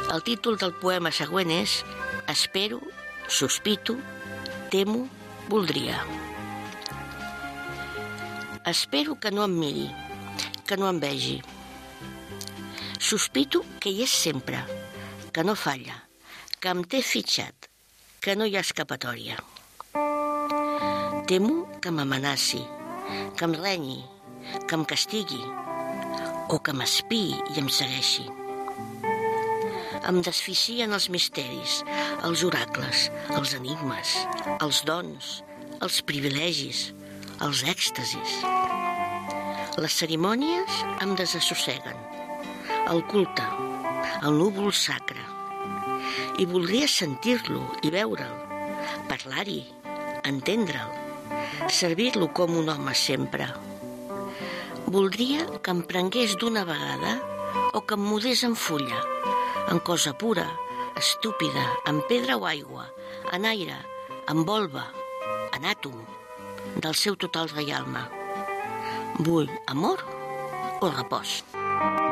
El títol del poema següent és Espero, sospito, temo, voldria. Espero que no em miri, que no em vegi. Sospito que hi és sempre, que no falla, que em té fitxat, que no hi ha escapatòria. Temo que m'amenaci, que em renyi, que em castigui, o que m'espiï i em segueixi. Em desficien els misteris, els oracles, els enigmes, els dons, els privilegis, els èxtasis. Les cerimònies em desassosseguen, el culte, el núvol sacre. I voldria sentir-lo i veure'l, parlar-hi, entendre'l, servir-lo com un home sempre. Voldria que em prengués d'una vegada o que em mudés en fulla, en cosa pura, estúpida, en pedra o aigua, en aire, en volva, en àtom, del seu total reialme. Vull amor o repòs.